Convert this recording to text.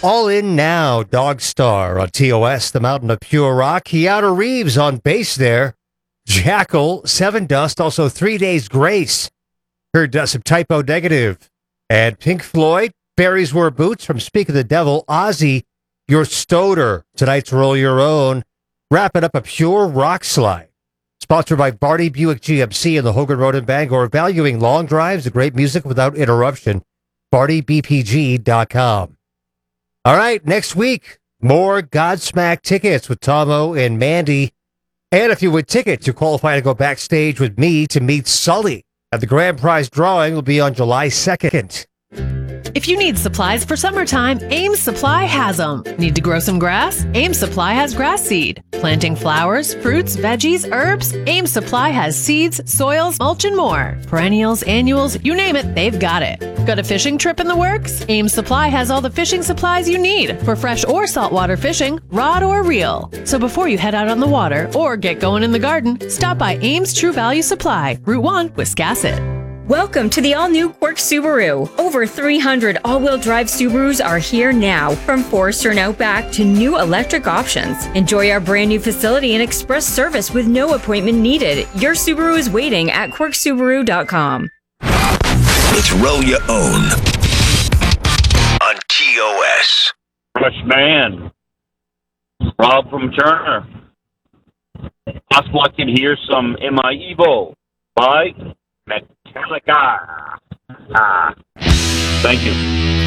All In Now, Dog Star on TOS, the Mountain of Pure Rock. Keanu Reeves on bass there. Jackal, Seven Dust, also 3 Days Grace. Heard some Typo Negative. And Pink Floyd, Fairies Wear Boots from Speak of the Devil. Ozzy, Your Stoner. Tonight's Roll Your Own. Wrapping up a pure rock slide. Sponsored by Barty Buick GMC and the Hogan Road in Bangor. Valuing long drives and great music without interruption. BartyBPG.com. All right, next week, more Godsmack tickets with Tomo and Mandy. And if you win tickets, you qualify to go backstage with me to meet Sully. And the grand prize drawing will be on July 2nd. If you need supplies for summertime, Ames Supply has them. Need to grow some grass? Ames Supply has grass seed. Planting flowers, fruits, veggies, herbs? Ames Supply has seeds, soils, mulch, and more. Perennials, annuals, you name it, they've got it. Got a fishing trip in the works? Ames Supply has all the fishing supplies you need for fresh or saltwater fishing, rod or reel. So before you head out on the water or get going in the garden, stop by Ames True Value Supply, Route 1, Wiscasset. Welcome to the all-new Quirk Subaru. Over 300 all-wheel drive Subarus are here now, from Forester and Outback to new electric options. Enjoy our brand new facility and express service with no appointment needed. Your Subaru is waiting at quirksubaru.com. It's Roll Your Own on TOS. Fresh man, Rob from Turner. Possible I can hear some Am I Evil by Metallica. Thank you.